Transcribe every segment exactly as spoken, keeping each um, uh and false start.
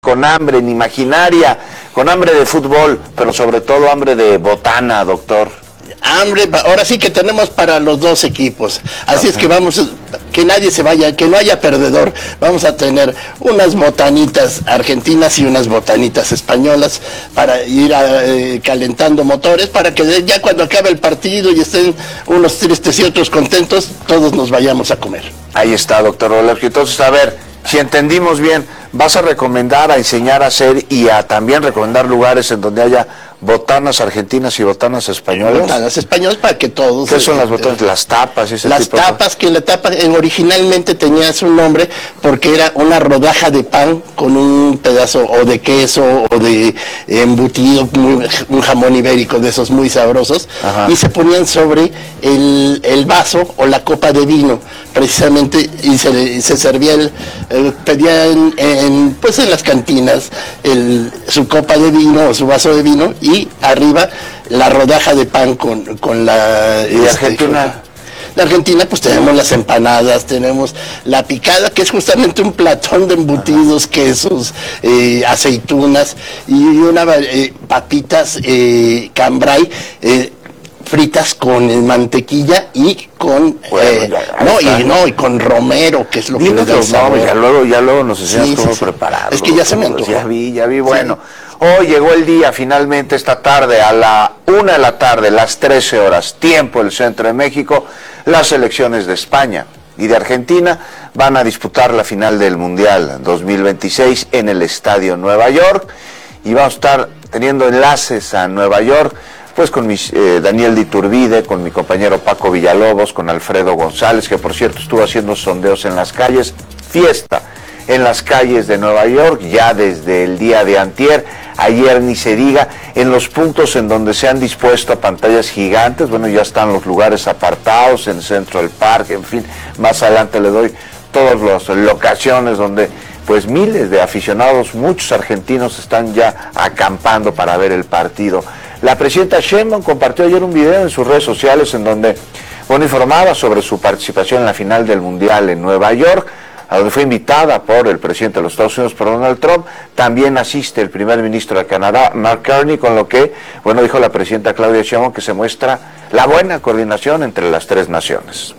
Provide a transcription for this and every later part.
con hambre en Imaginaria, con hambre de fútbol, pero sobre todo hambre de botana, doctor. Hambre, ahora sí que tenemos para los dos equipos, así okay. Es que vamos, que nadie se vaya, que no haya perdedor, vamos a tener unas botanitas argentinas y unas botanitas españolas para ir a, eh, calentando motores, para que ya cuando acabe el partido y estén unos tristes y otros contentos, todos nos vayamos a comer. Ahí está, doctor Olergio. Entonces, a ver, si entendimos bien, vas a recomendar, a enseñar a hacer y a también recomendar lugares en donde haya botanas argentinas y botanas españolas. Botanas españolas para que todos... ¿Qué son las botanas? Las tapas, ese Las tipo tapas, que la tapa eh, originalmente tenía su nombre porque era una rodaja de pan con un pedazo o de queso o de embutido, muy, un jamón ibérico de esos muy sabrosos. Ajá. Y se ponían sobre el, el vaso o la copa de vino, precisamente, y se, y se servía, el, el pedían en, pues en las cantinas el, su copa de vino o su vaso de vino y arriba la rodaja de pan con, con la... ¿Y este, Argentina? La Argentina pues tenemos las empanadas, tenemos la picada, que es justamente un platón de embutidos, ajá, quesos, eh, aceitunas y una eh, papitas eh, cambray, eh, fritas con mantequilla y con bueno, eh, ya, no y no y con romero, que es lo que le da sabor. No, ya luego ya luego nos enseñas sí, cómo sí, prepararlo. Es que ya se me antojó. Ya vi, ya vi, bueno. Sí. Hoy llegó el día, finalmente, esta tarde, a la una de la tarde, las trece horas, tiempo del centro de México, las selecciones de España y de Argentina van a disputar la final del Mundial dos mil veintiséis en el Estadio Nueva York, y vamos a estar teniendo enlaces a Nueva York, pues con mis, eh, Daniel de Iturbide, con mi compañero Paco Villalobos, con Alfredo González, que por cierto estuvo haciendo sondeos en las calles, fiesta en las calles de Nueva York, ya desde el día de antier, ayer ni se diga, en los puntos en donde se han dispuesto pantallas gigantes, bueno, ya están los lugares apartados, en el centro del parque, en fin, más adelante le doy todas las locaciones donde pues miles de aficionados, muchos argentinos están ya acampando para ver el partido. La presidenta Sheinbaum compartió ayer un video en sus redes sociales en donde, bueno, informaba sobre su participación en la final del Mundial en Nueva York, a donde fue invitada por el presidente de los Estados Unidos, por Donald Trump. También asiste el primer ministro de Canadá, Mark Carney, con lo que, bueno, dijo la presidenta Claudia Sheinbaum que se muestra la buena coordinación entre las tres naciones.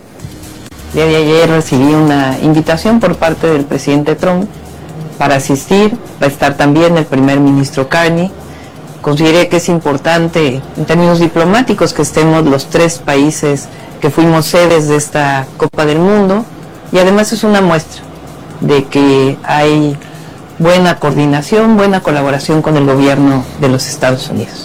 El día de ayer recibí una invitación por parte del presidente Trump para asistir, va a estar también el primer ministro Carney. Consideré que es importante, en términos diplomáticos, que estemos los tres países que fuimos sedes de esta Copa del Mundo, y además es una muestra de que hay buena coordinación, buena colaboración con el gobierno de los Estados Unidos.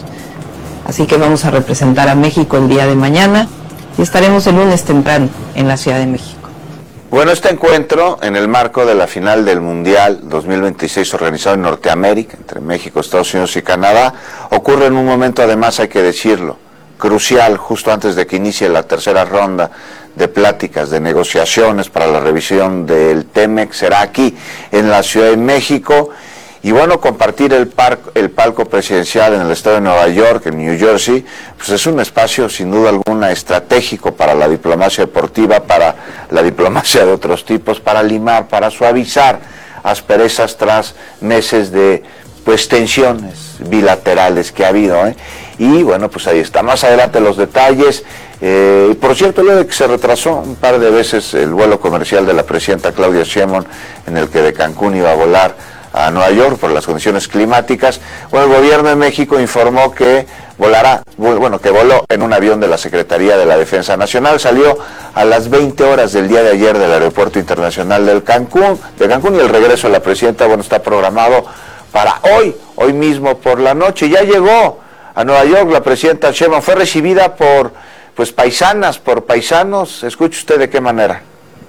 Así que vamos a representar a México el día de mañana y estaremos el lunes temprano en la Ciudad de México. Bueno, este encuentro, en el marco de la final del Mundial dos mil veintiséis organizado en Norteamérica, entre México, Estados Unidos y Canadá, ocurre en un momento, además hay que decirlo, crucial, justo antes de que inicie la tercera ronda de pláticas, de negociaciones para la revisión del TEMEC, será aquí en la Ciudad de México. Y bueno, compartir el, par, el palco presidencial en el estado de Nueva York, en New Jersey, pues es un espacio sin duda alguna estratégico para la diplomacia deportiva, para la diplomacia de otros tipos, para limar, para suavizar asperezas tras meses de pues tensiones bilaterales que ha habido, ¿eh? Y bueno, pues ahí está. Más adelante los detalles. Eh, por cierto, luego de que se retrasó un par de veces el vuelo comercial de la presidenta Claudia Sheinbaum, en el que de Cancún iba a volar a Nueva York por las condiciones climáticas, bueno, el gobierno de México informó que volará, bueno, que voló en un avión de la Secretaría de la Defensa Nacional, salió a las veinte horas del día de ayer del Aeropuerto Internacional del Cancún, de Cancún, y el regreso de la presidenta, bueno, está programado para hoy, hoy mismo por la noche. Ya llegó a Nueva York la presidenta Sheinbaum, fue recibida por, pues, paisanas, por paisanos. Escuche usted de qué manera.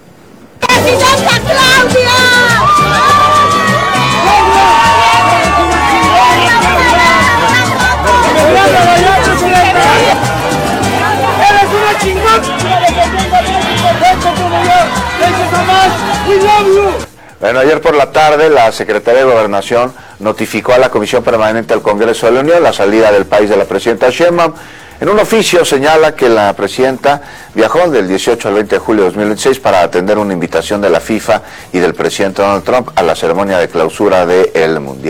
¡Presidenta Claudia! ¡Eres una chingón! Bueno, ayer por la tarde la Secretaría de Gobernación notificó a la Comisión Permanente del Congreso de la Unión la salida del país de la presidenta Sheinbaum. En un oficio señala que la presidenta viajó del dieciocho al veinte de julio de dos mil veintiséis para atender una invitación de la FIFA y del presidente Donald Trump a la ceremonia de clausura del Mundial.